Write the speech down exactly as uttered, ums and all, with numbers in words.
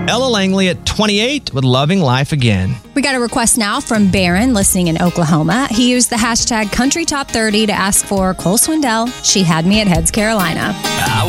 Ella Langley at twenty-eight with Loving Life Again. We got a request now from Barron, listening in Oklahoma. He used the hashtag Country Top thirty to ask for Cole Swindell, She Had Me at Heads, Carolina. I